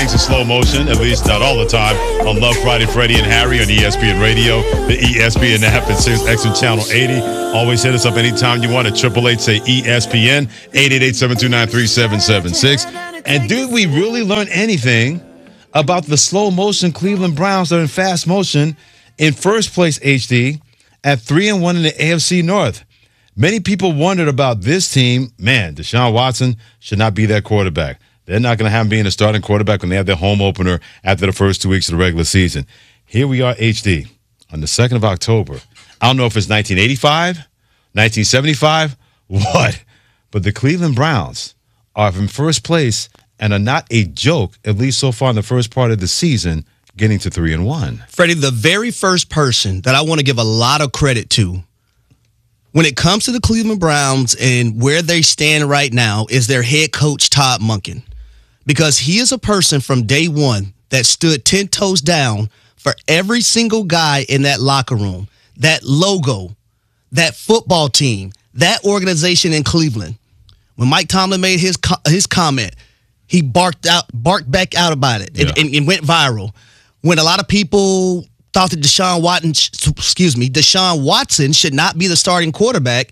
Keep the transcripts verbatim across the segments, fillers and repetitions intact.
things in slow motion, at least not all the time, on Love Friday, Freddie and Harry on E S P N Radio, the E S P N app, and Sirius X M Channel eighty. Always hit us up anytime you want at eight eight eight, say E S P N, eight eight eight, seven two nine, three seven seven six. And did we really learn anything about the slow motion Cleveland Browns that are in fast motion in first place, H D, at three and one in the A F C North? Many people wondered about this team. Man, Deshaun Watson should not be that quarterback. They're not going to have him being a starting quarterback when they have their home opener after the first two weeks of the regular season. Here we are, H D, on the second of October. I don't know if it's nineteen eighty-five, nineteen seventy-five, what? But the Cleveland Browns are in first place and are not a joke, at least so far in the first part of the season, getting to three and one. Freddie, the very first person that I want to give a lot of credit to when it comes to the Cleveland Browns and where they stand right now is their head coach, Todd Monken. Because he is a person from day one that stood ten toes down for every single guy in that locker room, that logo, that football team, that organization in Cleveland. When Mike Tomlin made his his comment, he barked out, barked back out about it, and, yeah. and, and went viral. When a lot of people thought that Deshaun Watson, excuse me, Deshaun Watson should not be the starting quarterback,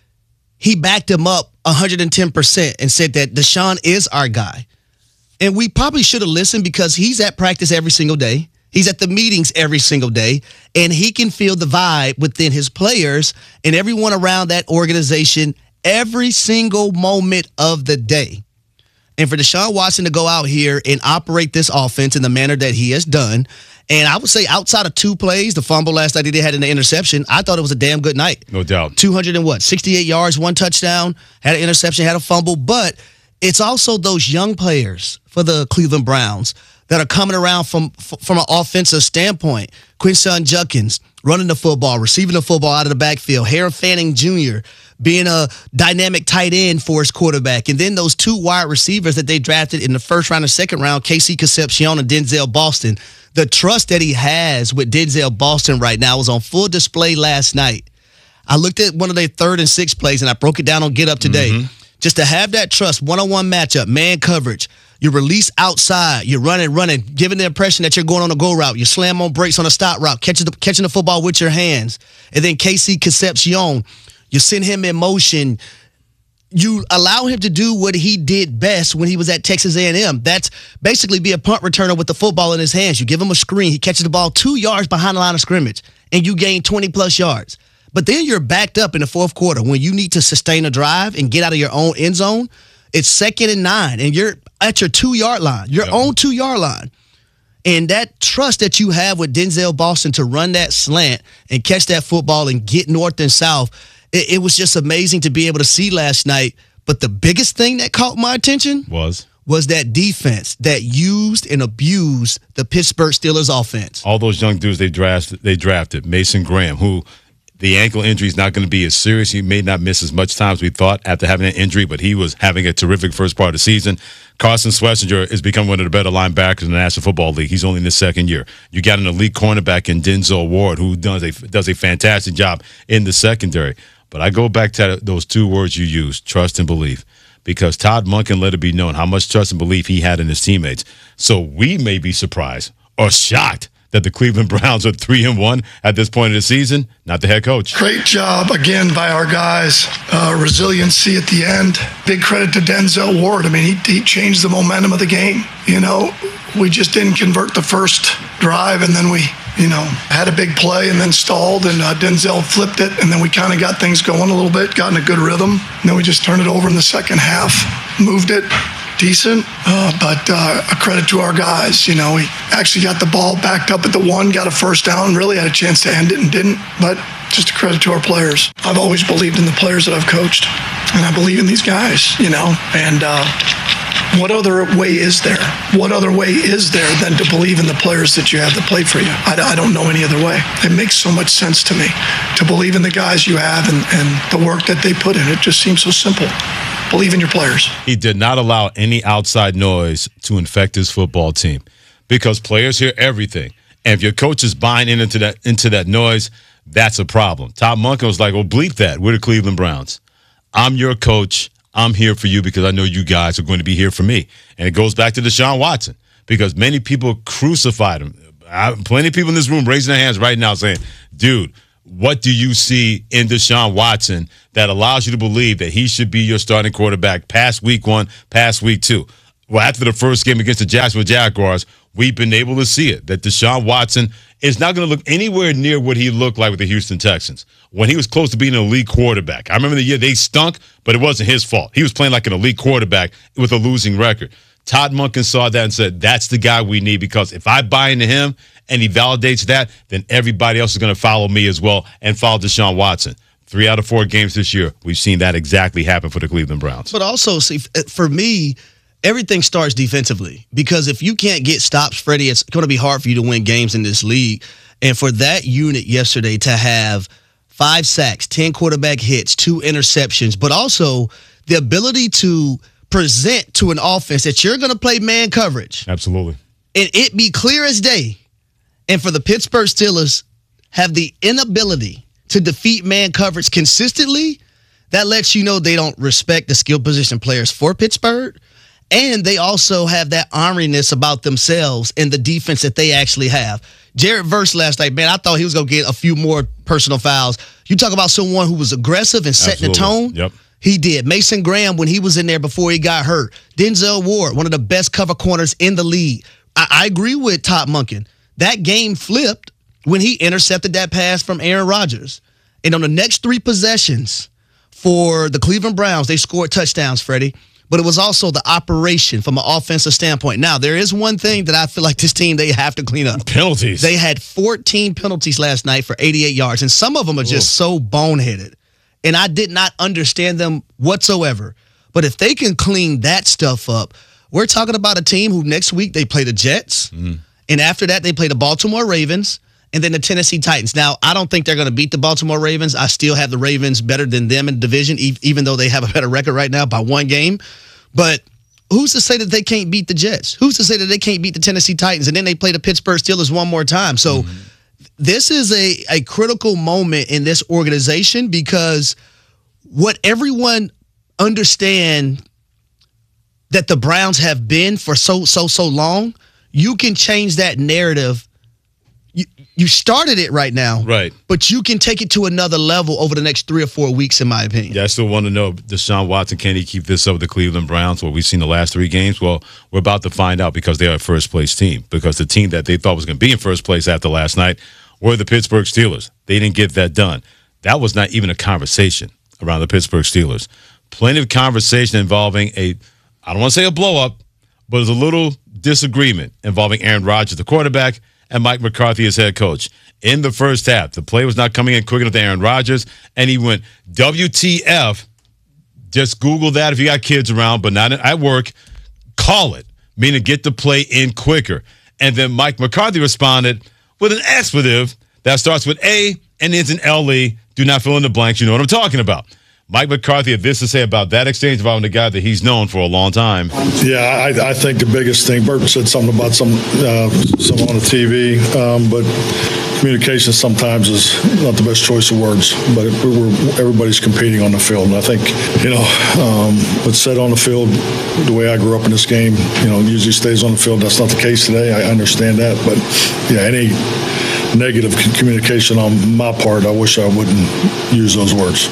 he backed him up one hundred ten percent and said that Deshaun is our guy. And we probably should have listened because he's at practice every single day. He's at the meetings every single day, and he can feel the vibe within his players and everyone around that organization every single moment of the day. And for Deshaun Watson to go out here and operate this offense in the manner that he has done, and I would say outside of two plays, the fumble last night he did had in the interception, I thought it was a damn good night. No doubt. two hundred and what, sixty-eight yards, one touchdown, had an interception, had a fumble, but it's also those young players for the Cleveland Browns that are coming around from from an offensive standpoint. Quinshon Judkins running the football, receiving the football out of the backfield. Harold Fanning Junior being a dynamic tight end for his quarterback. And then those two wide receivers that they drafted in the first round and second round, Casey Concepcion and Denzel Boston. The trust that he has with Denzel Boston right now was on full display last night. I looked at one of their third and sixth plays, and I broke it down on Get Up today. Mm-hmm. Just to have that trust, one-on-one matchup, man coverage, you release outside, you're running, running, giving the impression that you're going on a go route. You slam on brakes on a stop route, catching the, catching the football with your hands. And then Casey Concepcion, you send him in motion. You allow him to do what he did best when he was at Texas A and M. That's basically be a punt returner with the football in his hands. You give him a screen. He catches the ball two yards behind the line of scrimmage, and you gain twenty-plus yards. But then you're backed up in the fourth quarter when you need to sustain a drive and get out of your own end zone. It's second and nine, and you're at your two-yard line, your yeah. own two-yard line. And that trust that you have with Denzel Boston to run that slant and catch that football and get north and south, it, it was just amazing to be able to see last night. But the biggest thing that caught my attention was was that defense that used and abused the Pittsburgh Steelers offense. All those young dudes they drafted, they drafted Mason Graham, who – the ankle injury is not going to be as serious. He may not miss as much time as we thought after having an injury, but he was having a terrific first part of the season. Carson Schlesinger has become one of the better linebackers in the National Football League. He's only in his second year. You got an elite cornerback in Denzel Ward, who does a does a fantastic job in the secondary. But I go back to those two words you used, trust and belief, because Todd Monken let it be known how much trust and belief he had in his teammates. So we may be surprised or shocked that the Cleveland Browns are three and one at this point of the season, not the head coach. Great job again by our guys. Uh, resiliency at the end. Big credit to Denzel Ward. I mean, he, he changed the momentum of the game. You know, we just didn't convert the first drive, and then we, you know, had a big play and then stalled, and uh, Denzel flipped it, and then we kind of got things going a little bit, got in a good rhythm. And then we just turned it over in the second half, moved it. Decent, uh, but uh, a credit to our guys. You know, he actually got the ball backed up at the one, got a first down, really had a chance to end it and didn't, but just a credit to our players. I've always believed in the players that I've coached, and I believe in these guys, you know, and uh, what other way is there? What other way is there than to believe in the players that you have that played for you? I, I don't know any other way. It makes so much sense to me to believe in the guys you have and, and the work that they put in. It just seems so simple. Believe in your players. He did not allow any outside noise to infect his football team because players hear everything. And if your coach is buying into that into that noise, that's a problem. Todd Monken was like, well, bleep that. We're the Cleveland Browns. I'm your coach. I'm here for you because I know you guys are going to be here for me. And it goes back to Deshaun Watson because many people crucified him. I, plenty of people in this room raising their hands right now saying, dude, what do you see in Deshaun Watson that allows you to believe that he should be your starting quarterback past week one, past week two? Well, after the first game against the Jacksonville Jaguars, we've been able to see it, that Deshaun Watson is not going to look anywhere near what he looked like with the Houston Texans when he was close to being an elite quarterback. I remember the year they stunk, but it wasn't his fault. He was playing like an elite quarterback with a losing record. Todd Monken saw that and said, that's the guy we need, because if I buy into him and he validates that, then everybody else is going to follow me as well and follow Deshaun Watson. Three out of four games this year, we've seen that exactly happen for the Cleveland Browns. But also, see, for me, everything starts defensively, because if you can't get stops, Freddie, it's going to be hard for you to win games in this league. And for that unit yesterday to have five sacks, ten quarterback hits, two interceptions, but also the ability to present to an offense that you're going to play man coverage. Absolutely. And it be clear as day. And for the Pittsburgh Steelers have the inability to defeat man coverage consistently, that lets you know they don't respect the skill position players for Pittsburgh. And they also have that orneriness about themselves and the defense that they actually have. Jared Verse last night, man, I thought he was going to get a few more personal fouls. You talk about someone who was aggressive and setting Absolutely. the tone. Yep. He did. Mason Graham, when he was in there before he got hurt. Denzel Ward, one of the best cover corners in the league. I, I agree with Todd Monken. That game flipped when he intercepted that pass from Aaron Rodgers. And on the next three possessions for the Cleveland Browns, they scored touchdowns, Freddie. But it was also the operation from an offensive standpoint. Now, there is one thing that I feel like this team, they have to clean up. Penalties. They had fourteen penalties last night for eighty-eight yards, and some of them are just Ooh. so boneheaded. And I did not understand them whatsoever. But if they can clean that stuff up, we're talking about a team who next week they play the Jets. Mm. And after that, they play the Baltimore Ravens and then the Tennessee Titans. Now, I don't think they're going to beat the Baltimore Ravens. I still have the Ravens better than them in the division, even though they have a better record right now by one game. But who's to say that they can't beat the Jets? Who's to say that they can't beat the Tennessee Titans? And then they play the Pittsburgh Steelers one more time. So mm-hmm. this is a, a critical moment in this organization, because what everyone understand that the Browns have been for so, so, so long, you can change that narrative. You, you started it right now. Right. But you can take it to another level over the next three or four weeks, in my opinion. Yeah, I still want to know, Deshaun Watson, can he keep this up with the Cleveland Browns, what we've seen the last three games? Well, we're about to find out, because they are a first-place team. Because the team that they thought was going to be in first place after last night were the Pittsburgh Steelers. They didn't get that done. That was not even a conversation around the Pittsburgh Steelers. Plenty of conversation involving a, I don't want to say a blow-up, but it was a little disagreement involving Aaron Rodgers, the quarterback, and Mike McCarthy as head coach. In the first half, the play was not coming in quick enough to Aaron Rodgers, and he went, W T F, just Google that if you got kids around, but not at work, call it, meaning get the play in quicker. And then Mike McCarthy responded with an expletive that starts with A and ends in L E. Do not fill in the blanks. You know what I'm talking about. Mike McCarthy had this to say about that exchange involving the guy that he's known for a long time. Yeah, I, I think the biggest thing, Burton said something about some uh, some on the T V, um, but communication sometimes is not the best choice of words, but it, we're, everybody's competing on the field. And I think, you know, um, what's said on the field, the way I grew up in this game, you know, usually stays on the field. That's not the case today. I understand that. But, yeah, any negative communication on my part, I wish I wouldn't use those words.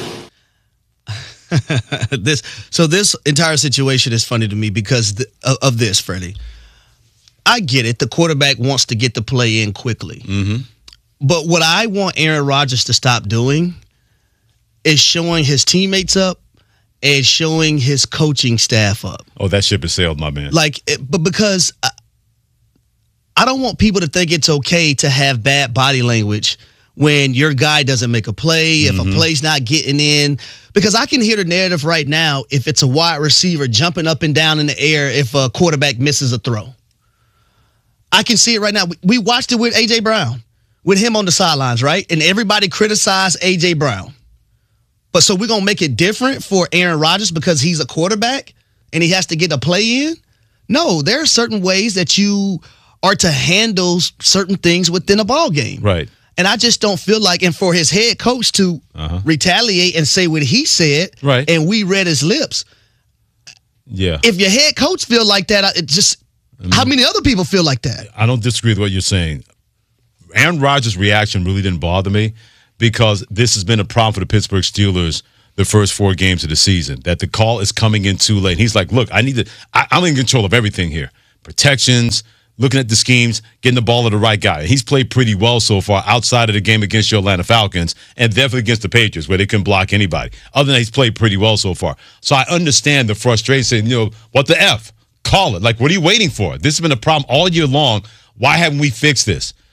this so this entire situation is funny to me because th- of, of this, Freddie. I get it. The quarterback wants to get the play in quickly. Mm-hmm. But what I want Aaron Rodgers to stop doing is showing his teammates up and showing his coaching staff up. Oh, that ship has sailed, my man. Like, but because I, I don't want people to think it's okay to have bad body language when your guy doesn't make a play, if mm-hmm. a play's not getting in. Because I can hear the narrative right now if it's a wide receiver jumping up and down in the air if a quarterback misses a throw. I can see it right now. We watched it with A J. Brown, with him on the sidelines, right? And everybody criticized A J. Brown. But so we're going to make it different for Aaron Rodgers because he's a quarterback and he has to get a play in? No, there are certain ways that you are to handle certain things within a ball game. Right. And I just don't feel like, and for his head coach to uh-huh. retaliate and say what he said, right. and we read his lips. Yeah. If your head coach feel like that, it just How many other people feel like that? I don't disagree with what you're saying. Aaron Rodgers' reaction really didn't bother me because this has been a problem for the Pittsburgh Steelers the first four games of the season, that the call is coming in too late. He's like, look, I need to I, I'm in control of everything here. Protections, looking at the schemes, getting the ball to the right guy. He's played pretty well so far outside of the game against your Atlanta Falcons and definitely against the Patriots where they couldn't block anybody. Other than that, he's played pretty well so far. So I understand the frustration, you know, what the F? Call it. Like, what are you waiting for? This has been a problem all year long. Why haven't we fixed this?